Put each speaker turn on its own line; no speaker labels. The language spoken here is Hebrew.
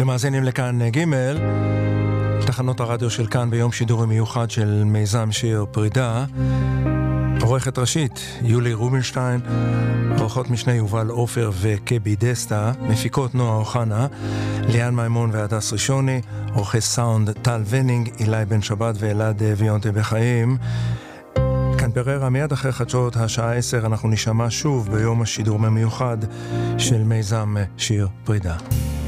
מאזינים לכאן ג' תחנות הרדיו של כאן ביום שידור מיוחד של מיזם שיר פרידה. עורכת ראשית יולי רובינשטיין, עורכות משנה יובל עופר וקבי דסטה, מפיקות נועה אוחנה, ליאן מימון והדס ראשוני, עורכי סאונד טל ונינג, אילי בן שבת ואלעד ויונטה בחיים. כאן בררה, מיד אחרי חדשות השעה 10 אנחנו נשמע שוב ביום השידור המיוחד של מיזם שיר פרידה.